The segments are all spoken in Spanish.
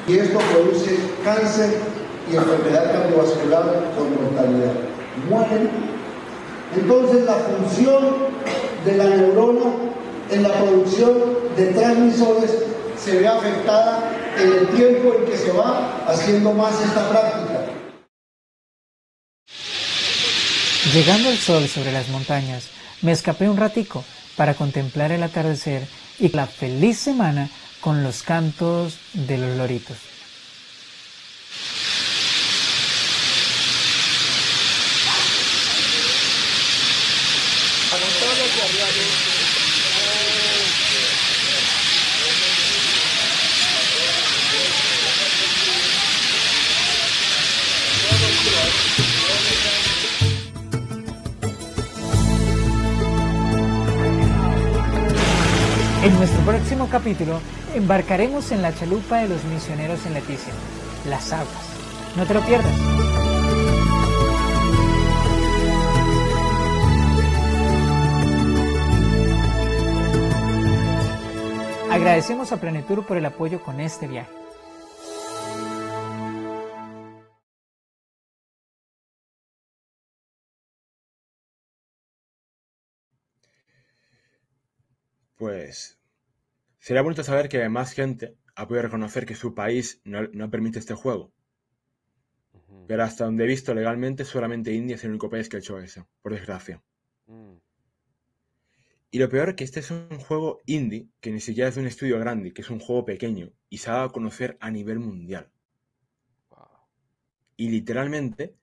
y esto produce cáncer y enfermedad cardiovascular con mortalidad. Mueren. Entonces la función de la neurona en la producción de transmisores se ve afectada en el tiempo en que se va haciendo más esta práctica. Llegando el sol sobre las montañas, me escapé un ratico para contemplar el atardecer y la feliz semana con los cantos de los loritos. En nuestro próximo capítulo embarcaremos en la chalupa de los misioneros en Leticia, las aguas. No te lo pierdas. Agradecemos a Planetur por el apoyo con este viaje. Pues sería bonito saber que más gente ha podido reconocer que su país no permite este juego. Pero hasta donde he visto legalmente, solamente India es el único país que ha hecho eso, por desgracia. Y lo peor es que este es un juego indie, que ni siquiera es de un estudio grande, que es un juego pequeño, y se ha dado a conocer a nivel mundial. Y literalmente,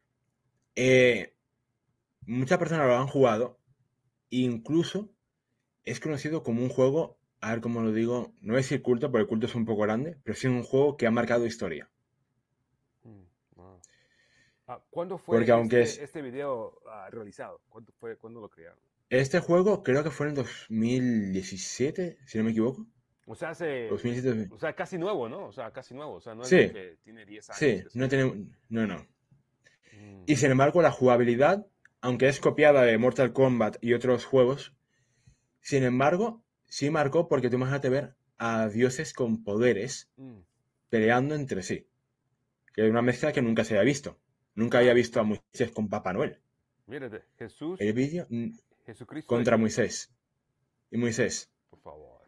muchas personas lo han jugado, e incluso es conocido como un juego, a ver cómo lo digo, no es decir culto, porque el culto es un poco grande, pero sí un juego que ha marcado historia. Wow. ¿Cuándo Porque fue aunque es... este video realizado? ¿Cuándo lo crearon? Este juego creo que fue en 2017, si no me equivoco. O sea, 2017. casi nuevo, ¿no? O sea, casi nuevo. O sea, no es de Sí, que tiene 10 años sí, que no salió. tiene... No, no. Mm, Y sin embargo, la jugabilidad, aunque es copiada de Mortal Kombat y otros juegos, sin embargo, sí marcó porque tú imagínate ver a dioses con poderes mm. peleando entre sí. Que es una mezcla que nunca se había visto. Nunca había visto a Moisés con Papá Noel. Mírate, Jesús, El vídeo Jesucristo de contra India. Moisés. Y Moisés, Por favor.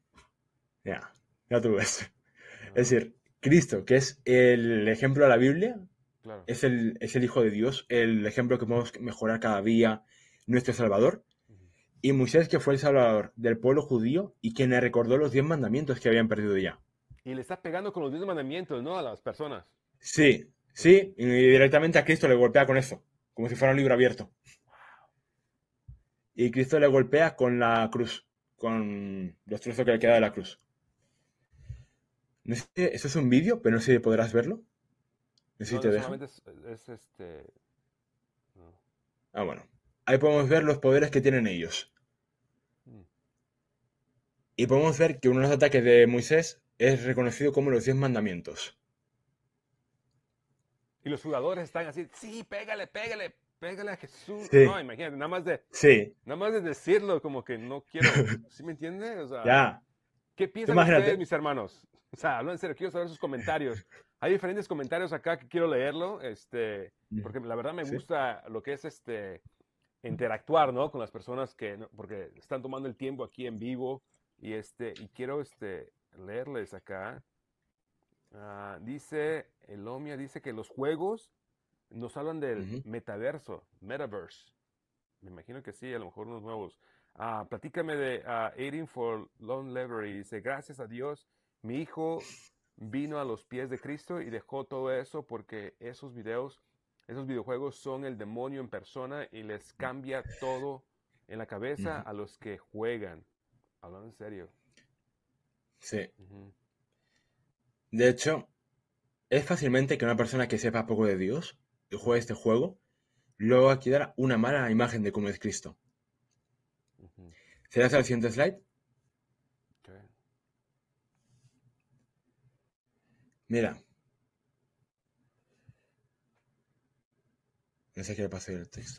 ya tú ves. Es Ah, decir, Cristo, que es el ejemplo de la Biblia, claro. es el Hijo de Dios, el ejemplo que podemos mejorar cada día, nuestro Salvador. Ujú. Y Moisés, que fue el Salvador del pueblo judío y quien le recordó los 10 mandamientos que habían perdido ya. Y le estás pegando con los 10 mandamientos, ¿no? A las personas. Sí, sí, y directamente a Cristo le golpea con eso, como si fuera un libro abierto. Y Cristo le golpea con la cruz, con los trozos que le queda de la cruz. No sé, eso es un vídeo, pero no sé si podrás verlo. No sé si No, te no deja. solamente es este. No. Ah, bueno. Ahí podemos ver los poderes que tienen ellos. Mm. Y podemos ver que uno de los ataques de Moisés es reconocido como los 10 mandamientos. Y los jugadores están así, sí, pégale, pégale, pégale a Jesús. No, Sí, imagínate, sí, nada más de decirlo, como que no quiero, ¿sí me entiende? O sea, ya. ¿qué Tú piensan ustedes, imagínate. mis hermanos? O sea, hablo en serio, quiero saber sus comentarios. Hay diferentes comentarios acá que quiero leerlo, porque la verdad me Sí. gusta lo que es interactuar, ¿no? Con las personas porque están tomando el tiempo aquí en vivo y quiero leerles acá. Dice Elomia, dice que los juegos nos hablan del Ujú. metaverse. Me imagino que sí, a lo mejor unos nuevos. Platícame de Aiding for Long Levery. Dice, gracias a Dios, mi hijo vino a los pies de Cristo y dejó todo eso porque esos videojuegos son el demonio en persona y les cambia todo en la cabeza Ujú. a los que juegan. Hablando en serio. Sí. Ujú. De hecho, es fácilmente que una persona que sepa poco de Dios y juegue Ujú. este juego, luego aquí dará una mala imagen de cómo es Cristo. Ujú. ¿Serás el siguiente slide? Okay. Mira, no sé qué le pasa ahí al texto.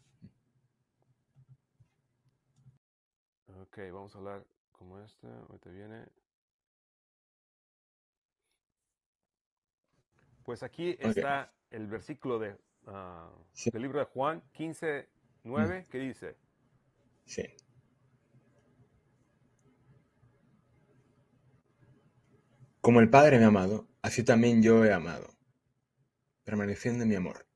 Ok, vamos a hablar como ahorita viene. Pues aquí Ok, está el versículo del sí, libro de Juan mm, 15:9, que dice, sí. Como el Padre me ha amado, así también yo he amado, permaneciendo en mi amor.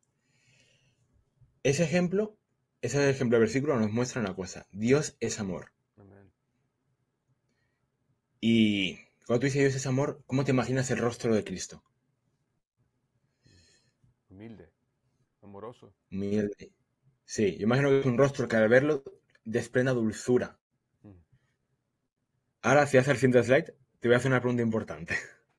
Ese ejemplo, ese ejemplo de versículo nos muestra una cosa. Dios es amor. amén, Y cuando tú dices Dios es amor, ¿cómo te imaginas el rostro de Cristo? humilde, amoroso. Humilde. Sí, yo imagino que es un rostro que al verlo desprenda dulzura. Mm. Ahora, si haces el siguiente slide, te voy a hacer una pregunta importante.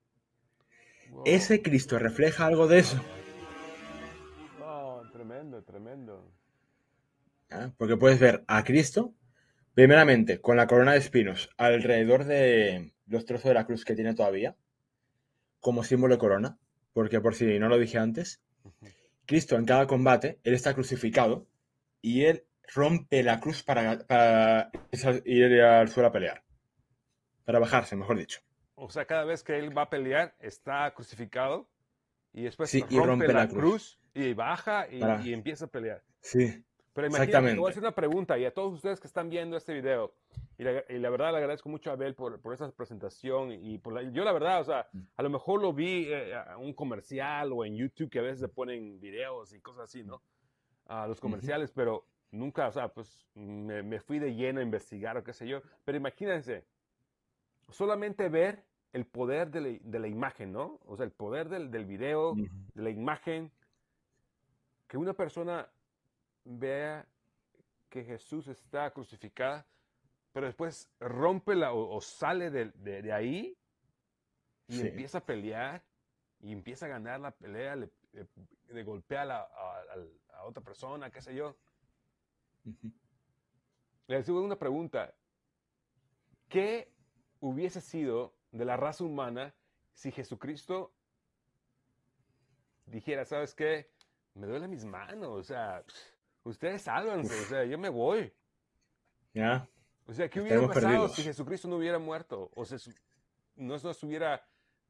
¿Ese Wow, Cristo refleja algo de eso? wow, tremendo, tremendo. ¿Ah? Porque puedes ver a Cristo, primeramente, con la corona de espinos alrededor de los trozos de la cruz que tiene todavía, como símbolo de corona, porque por si no lo dije antes, Ujú. Cristo en cada combate, él está crucificado y él rompe la cruz para ir al suelo a pelear, para bajarse, mejor dicho. O sea, cada vez que él va a pelear, está crucificado y después Sí, y rompe rompe la la cruz. cruz y baja Para... y empieza a pelear. Sí, Pero imagínate, te voy a hacer exactamente. una pregunta y a todos ustedes que están viendo este video, y la verdad le agradezco mucho a Abel por esa presentación y yo la verdad, o sea, a lo mejor lo vi un comercial o en YouTube que a veces se ponen videos y cosas así, ¿no? A los Ujú. comerciales, pero nunca, o sea, pues me fui de lleno a investigar o qué sé yo. Pero imagínense, solamente ver el poder de la imagen, ¿no? O sea, el poder del video, Ujú. de la imagen, que una persona vea que Jesús está crucificada, pero después rompe o sale de ahí y Sí. empieza a pelear y empieza a ganar la pelea, le golpea a otra persona, qué sé yo. Ujú. Le hago una pregunta. ¿Qué hubiese sido de la raza humana si Jesucristo dijera, ¿sabes qué? Me duelen mis manos, o sea, ustedes sálvanse, o Uf, sea, yo me voy. ya, O sea, ¿qué hubiera estaremos pasado si perdidos. Jesucristo no hubiera muerto? O sea, no estuviera,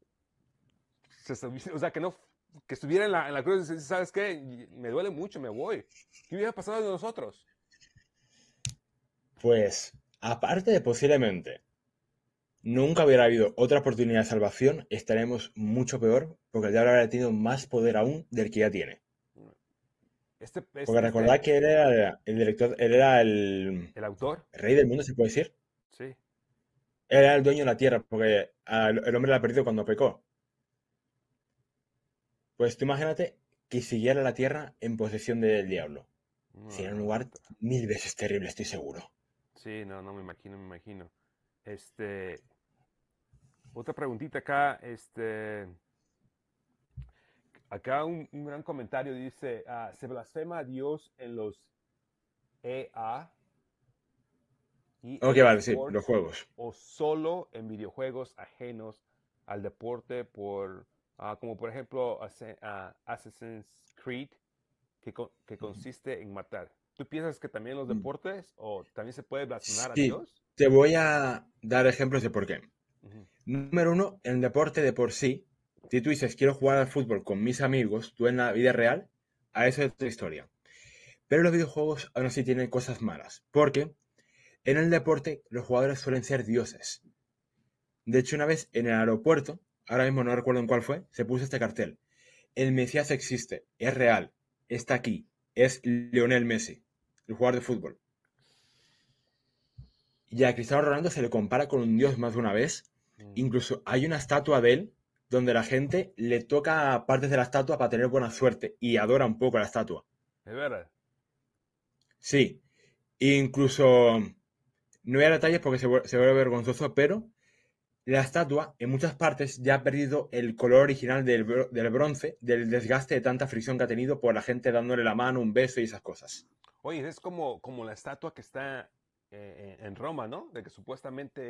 o sea, que estuviera en la cruz y dice, ¿sabes qué? Me duele mucho, me voy. ¿Qué hubiera pasado de nosotros? Pues, aparte de posiblemente nunca hubiera habido otra oportunidad de salvación, estaremos mucho peor porque el diablo habría tenido más poder aún del que ya tiene. Este, Porque este, recordad este, que él era el director, él era el el autor, rey del mundo, se puede decir. sí. Él era el dueño de la tierra porque el hombre la ha perdido cuando pecó. Pues tú imagínate que siguiera la tierra en posesión del diablo. No, Sería un no, lugar mil veces terrible, estoy seguro. sí, no, no me imagino, me imagino. Este, Otra preguntita acá, acá un gran comentario dice, ¿se blasfema a Dios en los EA, Ok, EA vale, sí, los Sports juegos. o solo en videojuegos ajenos al deporte como por ejemplo Assassin's Creed, que consiste en matar? ¿Tú piensas que también los Mm. deportes o también se puede blasfemar a Sí, Dios? te voy a dar ejemplos de por qué. Ujú. Número uno, en el deporte de por sí, si tú dices quiero jugar al fútbol con mis amigos, tú en la vida real, a eso es otra historia. Pero los videojuegos aún así tienen cosas malas, porque en el deporte los jugadores suelen ser dioses. De hecho, una vez en el aeropuerto, ahora mismo no recuerdo en cuál fue, se puso este cartel. El Mesías existe, es real, está aquí, es Lionel Messi, el jugador de fútbol. Y a Cristiano Ronaldo se le compara con un dios más de una vez. Mm, Incluso hay una estatua de él donde la gente le toca partes de la estatua para tener buena suerte y adora un poco la estatua. ¿De verdad? Sí, incluso no voy a detalles porque se vuelve vergonzoso, pero la estatua en muchas partes ya ha perdido el color original del bronce, del desgaste de tanta fricción que ha tenido por la gente dándole la mano, un beso y esas cosas. Oye, es como la estatua que está en Roma, ¿no? De que supuestamente